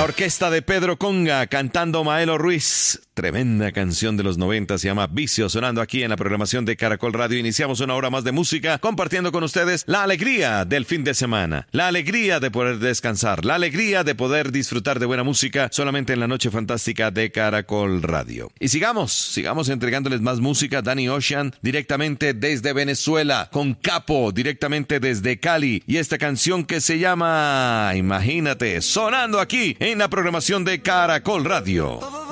La orquesta de Pedro Conga cantando Maelo Ruiz. Tremenda canción de los 90, se llama Vicio, sonando aquí en la programación de Caracol Radio. Iniciamos una hora más de música, compartiendo con ustedes la alegría del fin de semana, la alegría de poder descansar, la alegría de poder disfrutar de buena música solamente en la noche fantástica de Caracol Radio. Y sigamos entregándoles más música. Danny Ocean, directamente desde Venezuela, con Capo, directamente desde Cali, y esta canción que se llama Imagínate, sonando aquí en la programación de Caracol Radio.